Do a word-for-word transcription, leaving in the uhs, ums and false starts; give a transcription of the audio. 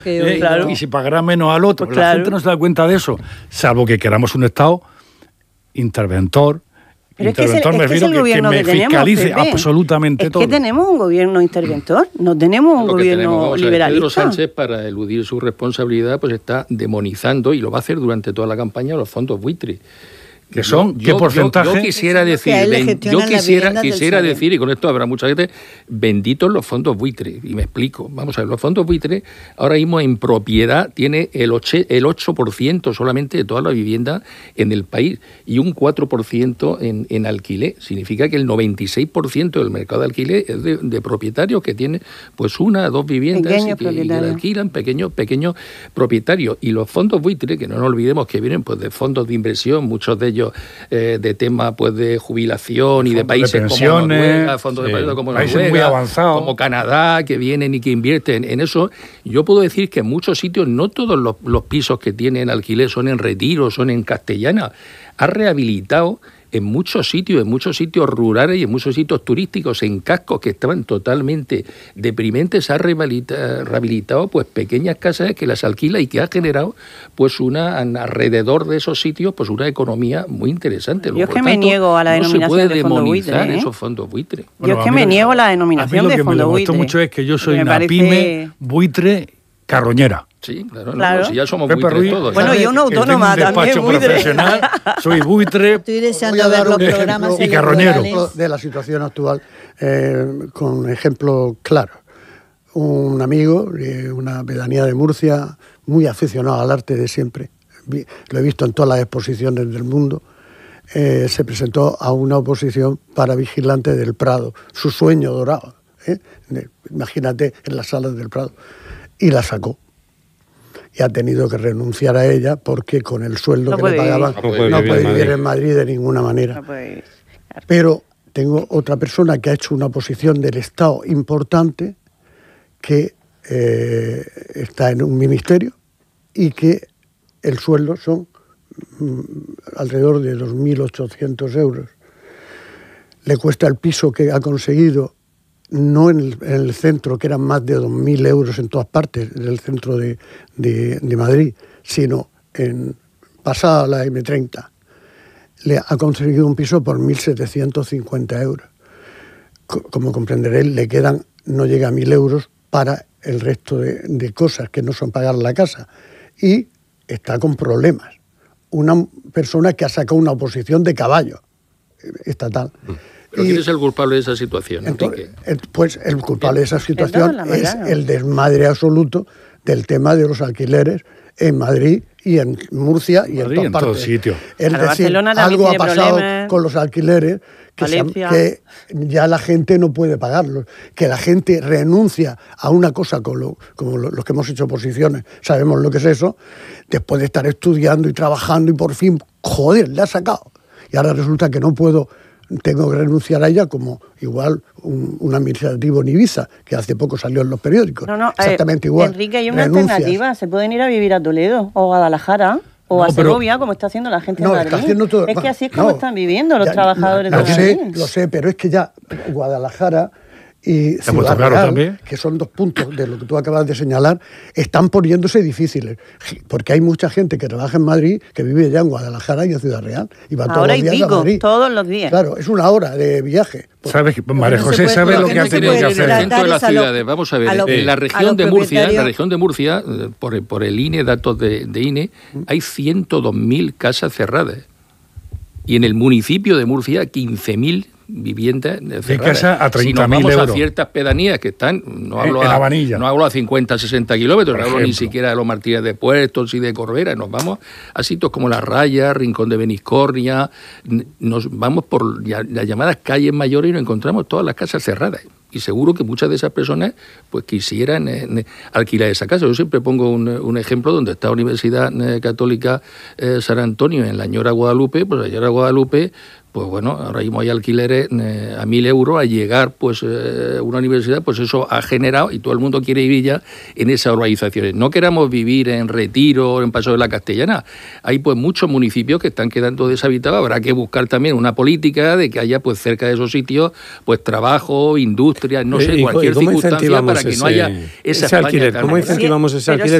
Eh, claro. Y si pagará menos al otro. Pues la claro. gente no se da cuenta de eso, salvo que queramos un Estado interventor. Pero es que es el, interventor es me que es refiero el que, que gobierno me que tenemos, fiscalice Pepe. absolutamente es todo. Es que tenemos un gobierno interventor, no tenemos un Lo que gobierno tenemos, vamos a ver, liberalista. Pedro Sánchez, para eludir su responsabilidad, pues está demonizando, y lo va a hacer durante toda la campaña, los fondos buitre. ¿Qué son? ¿Qué porcentaje? Yo, yo quisiera decir, Que a él le ben, gestionan yo la quisiera, vivienda del quisiera Sade. decir, y con esto habrá mucha gente, benditos los fondos buitre. Y me explico. Vamos a ver, los fondos buitre ahora mismo en propiedad tiene el, ocho, el ocho por ciento solamente de toda la vivienda en el país y un cuatro por ciento en, en alquiler. Significa que el noventa y seis por ciento del mercado de alquiler es de, de propietarios que tienen pues una o dos viviendas Pequeños y que, y que la propietarios. alquilan, pequeños, pequeños propietarios. Y los fondos buitre, que no nos olvidemos que vienen pues de fondos de inversión, muchos de ellos eh, de tema pues de jubilación y de países de como Noruega, pensiones, fondos sí, de países como países Noruega, muy avanzados, como Canadá, que vienen y que invierten en eso. Yo puedo decir que en muchos sitios, no todos los, los pisos que tienen alquiler son en Retiro, son en Castellana. Ha rehabilitado en muchos sitios, en muchos sitios rurales y en muchos sitios turísticos, en cascos que estaban totalmente deprimentes, ha rehabilita, rehabilitado pues pequeñas casas que las alquila y que ha generado pues una alrededor de esos sitios pues una economía muy interesante. Yo es Por que me tanto, niego a la no denominación se puede de fondo demonizar buitre, ¿eh? esos fondos buitre. Yo Bueno, es que a mí me lo- niego la A mí denominación lo de que me fondo demostró buitre. mucho es que yo soy Me una parece- pyme buitre carroñera. Sí, claro, Claro. no, si ya somos Pepe buitres Ruiz, todos. Bueno, sabe y una que tengo autónoma un despacho también, buitre. profesional, soy buitre. Estoy Voy deseando a dar ver los un ejemplo programas y carroñero. electorales. de la situación actual eh, con ejemplo claro. Un amigo de una pedanía de Murcia, muy aficionado al arte de siempre, vi- lo he visto en todas las exposiciones del mundo, eh, se presentó a una oposición para vigilante del Prado, su sueño dorado, ¿eh? De- imagínate, en las salas del Prado, y la sacó. Y ha tenido que renunciar a ella porque con el sueldo No que puede le pagaban vivir. No puede no vivir puede en vivir Madrid. en Madrid de ninguna manera. No, pues, claro. Pero tengo otra persona que ha hecho una oposición del Estado importante, que eh, está en un ministerio y que el sueldo son mm, alrededor de dos mil ochocientos euros. Le cuesta el piso que ha conseguido, no en el, en el centro, que eran más de dos mil euros en todas partes, en el centro de, de, de Madrid, sino en pasada la eme treinta. Le ha conseguido un piso por mil setecientos cincuenta euros. Co- Como comprenderéis, le quedan, no llega a mil euros para el resto de, de cosas que no son pagar la casa. Y está con problemas. Una persona que ha sacado una oposición de caballo eh, estatal. Pero Y- ¿quién es el culpable de esa situación? entonces, Enrique? el- pues el culpable de esa situación la es verdad. el desmadre absoluto del tema de los alquileres en Madrid y en Murcia y Madrid en y todas en partes. todos sitios. Es Claro, decir, Barcelona también algo ha tiene pasado problemas. con los alquileres que, se han- Valencia. que ya la gente no puede pagarlos, que la gente renuncia a una cosa con lo- como lo- los que hemos hecho oposiciones, sabemos lo que es eso, después de estar estudiando y trabajando y por fin, joder, le ha sacado. Y ahora resulta que no puedo, tengo que renunciar a ella, como igual un, un administrativo en Ibiza, que hace poco salió en los periódicos. No, no, eh, Exactamente igual. Enrique, hay una Renuncias. alternativa. Se pueden ir a vivir a Toledo o a Guadalajara o No, a pero- Segovia, como está haciendo la gente No, en está Madrid. haciendo todo. Es que así es como No, están viviendo los ya, trabajadores lo de sé, Madrid. Lo sé, pero es que ya Guadalajara y ¿Te ha puesto Ciudad claro Real, también? que son dos puntos de lo que tú acabas de señalar, están poniéndose difíciles. Porque hay mucha gente que trabaja en Madrid que vive ya en Guadalajara y en Ciudad Real. Y va todos Ahora los y días a pico, Madrid. todos los días. Claro, es una hora de viaje. Pues, ¿Sabes que María no se José puede- sabe lo lo que que no ha se tenido puede que En el hacer? tratar centro de las es a lo- ciudades, vamos a ver, a lo- en la a región los de Murcia, en la propietarios- región de Murcia, eh, por, el- por el I N E, datos de, de I N E, hay ciento dos mil casas cerradas. Y en el municipio de Murcia, quince mil viviendas cerradas. casa a treinta mil Si nos vamos euros. a ciertas pedanías que están, no En- hablo, en a, Habanilla. no hablo a cincuenta, sesenta kilómetros, no Por hablo ni ejemplo. siquiera de los Martínez de Puertos y de Corbera, nos vamos a sitios como La Raya, Rincón de Beniscornia, n- nos vamos por ya- las llamadas calles mayores y nos encontramos todas las casas cerradas. Y seguro que muchas de esas personas pues quisieran eh, ne- alquilar esa casa. Yo siempre pongo un, un ejemplo donde está la Universidad eh, Católica eh, San Antonio, en la Ñora Guadalupe. Pues la Ñora Guadalupe Pues bueno, ahora mismo hay alquileres eh, a mil euros, al llegar pues eh, una universidad, pues eso ha generado, y todo el mundo quiere vivir ya en esas urbanizaciones. No queramos vivir en Retiro, en Paso de la Castellana. Hay pues muchos municipios que están quedando deshabitados. Habrá que buscar también una política de que haya pues cerca de esos sitios pues trabajo, industria, no sé, ¿Y, cualquier y cómo circunstancia para que ese, no haya esa ese alquiler? ¿Cómo incentivamos ese Pero alquiler?